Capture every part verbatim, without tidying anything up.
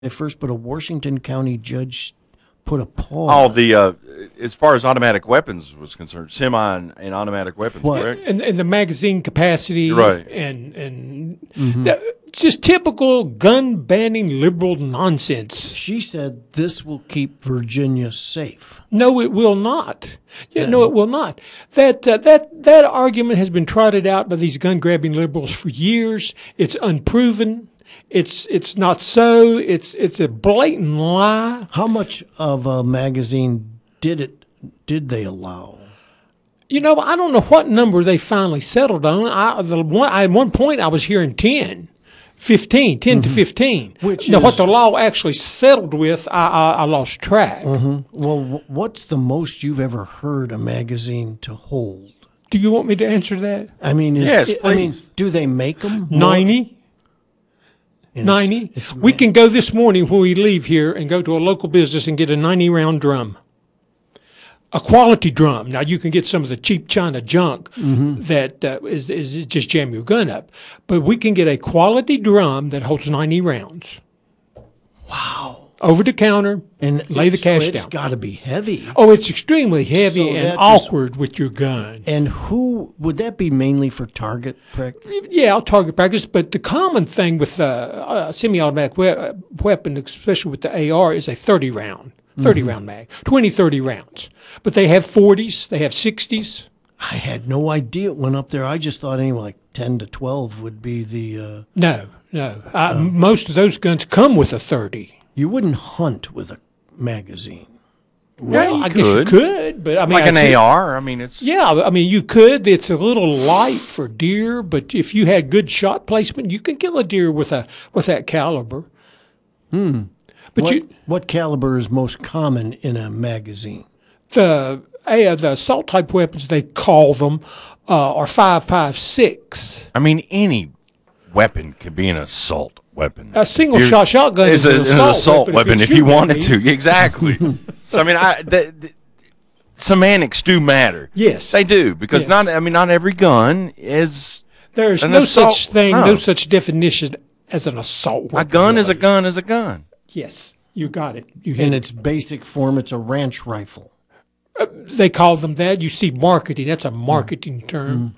first, but a Washington County judge put a pause. Oh, the uh, as far as automatic weapons was concerned, semi and, and automatic weapons, What? correct? And, and the magazine capacity, Right. and and the, just typical gun banning liberal nonsense. She said this will keep Virginia safe. No, it will not. Yeah, no, it will not. That uh, that that argument has been trotted out by these gun grabbing liberals for years. It's unproven. It's it's not so. It's it's a blatant lie. How much of a magazine did it did they allow? You know, I don't know what number they finally settled on. I, the one, I, at one point, I was hearing ten, fifteen, ten to fifteen. Which now, is- what the law actually settled with, I, I, I lost track. Well, wh- what's the most you've ever heard a magazine to hold? Do you want me to answer that? I mean, is, Yes, I mean, please. do they make them? ninety? ninety? We can go this morning when we leave here and go to a local business and get a ninety round drum. A quality drum. Now, you can get some of the cheap China junk that uh, is, is just jam your gun up. But we can get a quality drum that holds ninety rounds. Wow. Over the counter, and lay the so cash it's down. got to be heavy. Oh, it's extremely heavy So and that just- awkward with your gun. And who would that be mainly for target practice? Yeah, I'll target practice, but the common thing with uh, a semi-automatic we- weapon, especially with the A R, is a thirty round, thirty round mag, twenty, thirty rounds. But they have forties, they have sixties. I had no idea it went up there. I just thought anyway, like ten to twelve would be the. Uh, No, no. Uh, most of those guns come with a thirty. you wouldn't hunt with a magazine. Yeah, you I could. guess you could, but I mean, Like an I'd say- A R. I mean, it's Yeah, I mean, you could. It's a little light for deer, but if you had good shot placement, you can kill a deer with a with that caliber. Hmm. But what, you, what caliber is most common in a magazine? the uh, the assault type weapons they call them uh, are five five six. I mean, any weapon could be an assault weapon. A single You're- shot shotgun is is a, an an assault, assault weapon it's if you shooting at wanted me. to. Exactly. So I mean, I the, the, semantics do matter. Yes. they do because Yes. not. I mean, not every gun is There's An no assault- such thing, no. no such definition as an assault a weapon. gun. Is a really. gun. Is a gun. Yes, you got it. You hit In it. its basic form, it's a ranch rifle. They call them that. You see marketing. That's a marketing term.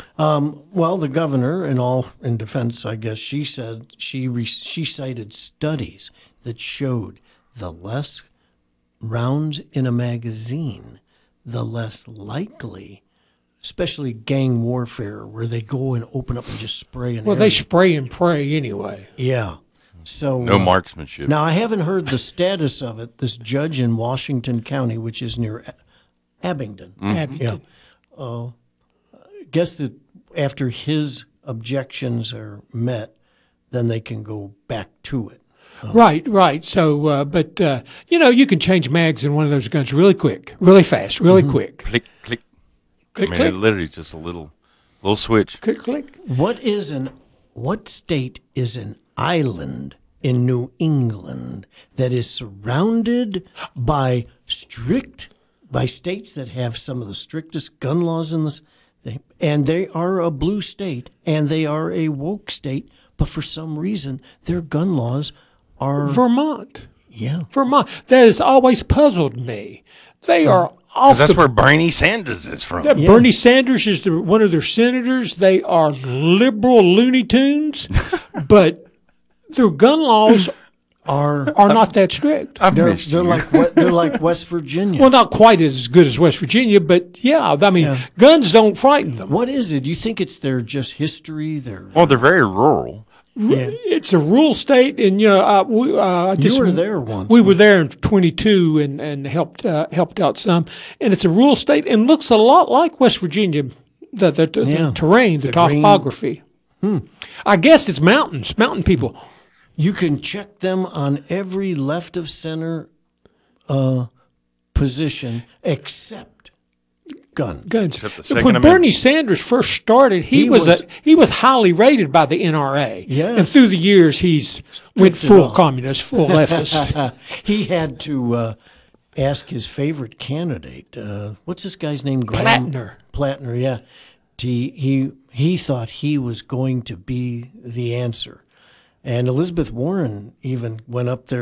Well, the governor, in all in defense, I guess she said she re, she cited studies that showed the less rounds in a magazine, the less likely, especially gang warfare, where they go and open up and just spray an Well, they area. spray and pray anyway. yeah. So No uh, marksmanship. Now I haven't heard the status of it. This judge in Washington County, which is near A- Abingdon, Abington. yeah. Guess that after his objections are met, then they can go back to it. Right, right. So, uh, but uh, you know, you can change mags in one of those guns really quick, really fast, really quick. Click click. Click, I mean, click, it literally just a little little switch. click, click. What is an what state is an island in New England that is surrounded by strict by states that have some of the strictest gun laws in this, they, and they are a blue state and they are a woke state, but for some reason their gun laws are Vermont, yeah. Vermont. That has always puzzled me. They are off That's the. where Bernie Sanders is from. that Bernie Sanders is the, one of their senators. They are liberal Looney Tunes, but their gun laws Are are not that strict. I've they're, missed they're you. like we- they're like West Virginia. Well, not quite as good as West Virginia, but yeah, I mean, guns don't frighten them. What is it? You think it's their just history? Their well, they're very rural. yeah. It's a rural state, and you know, uh, we, uh, I just, You were there once. We were there in twenty-two and and helped uh, helped out some, and it's a rural state and looks a lot like West Virginia, the the, the, Yeah. the terrain, the, The green- topography. I guess it's mountains, mountain people. You can check them on every left of center uh, position except gun. Guns. Except the Second When Amendment. Bernie Sanders first started, he, He was, was- a, he was highly rated by the N R A. Yes. And through the years, he's went Drifted full off. communist, full leftist. He had to uh, ask his favorite candidate. Uh, what's this guy's name? Graham? Plattner. Plattner, yeah. He, he he thought he was going to be the answer. And Elizabeth Warren even went up there